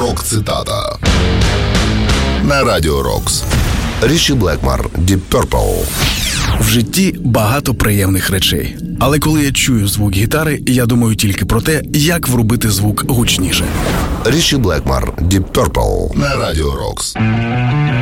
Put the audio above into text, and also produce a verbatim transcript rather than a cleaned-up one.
Рок-цитата на Радіо Рокс. Ріші Блекмор, Deep Purple. В житті багато приємних речей. Але коли я чую звук гітари, я думаю тільки про те, як врубити звук гучніше. Ріші Блекмор, Deep Purple на Радіо Рокс.